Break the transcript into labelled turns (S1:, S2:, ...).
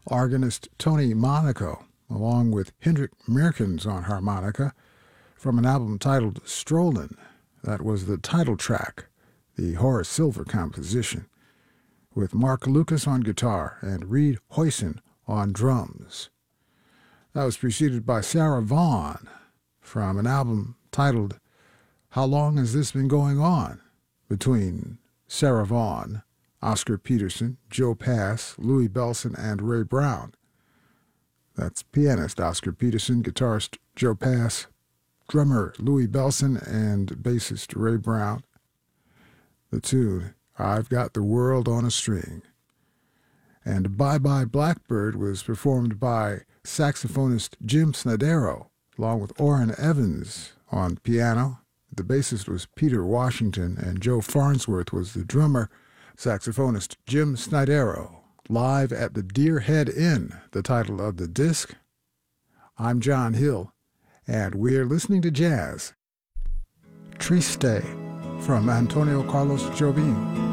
S1: organist Tony Monaco, along with Hendrik Meerkens on harmonica, from an album titled Strollin'. That was the title track, the Horace Silver composition, with Mark Lucas on guitar and Reed Hoyson on drums. That was preceded by Sarah Vaughan from an album titled How Long Has This Been Going On? Between Sarah Vaughan, Oscar Peterson, Joe Pass, Louis Bellson, and Ray Brown. That's pianist Oscar Peterson, guitarist Joe Pass, drummer Louis Bellson, and bassist Ray Brown. The tune, I've Got the World on a String. And Bye Bye Blackbird was performed by saxophonist Jim Snodero, along with Orrin Evans on piano. The bassist was Peter Washington, and Joe Farnsworth was the drummer. Saxophonist Jim Snodero, live at the Deer Head Inn, the title of the disc. I'm John Hill, and we're listening to jazz. Triste from Antonio Carlos Jobim.